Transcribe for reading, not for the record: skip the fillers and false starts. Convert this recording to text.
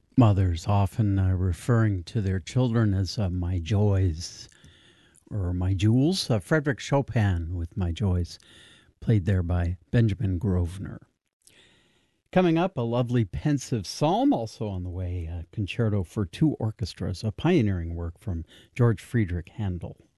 Mothers often referring to their children as my joys or my jewels. Frederick Chopin with My Joys, played there by Benjamin Grosvenor. Coming up, a lovely pensive psalm, also on the way, a concerto for two orchestras, a pioneering work from George Friedrich Handel.